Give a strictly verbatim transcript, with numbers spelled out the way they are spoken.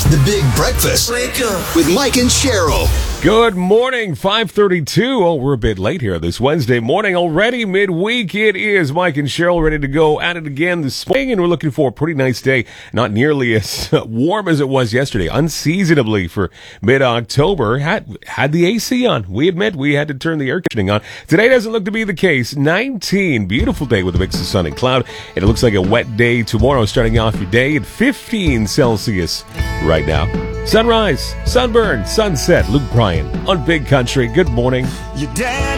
The Big Breakfast with Mike and Cheryl. Good morning, five thirty-two. Oh, we're a bit late here this Wednesday morning. Already midweek it is. Mike and Cheryl ready to go at it again this morning, and we're looking for a pretty nice day. Not nearly as warm as it was yesterday. Unseasonably for mid-October. Had, had the A C on. We admit we had to turn the air conditioning on. Today doesn't look to be the case. nineteen. Beautiful day with a mix of sun and cloud. And it looks like a wet day tomorrow, starting off your day at fifteen Celsius right now. Sunrise, sunburn, sunset. Luke Bryan on Big Country. Good morning. Your dad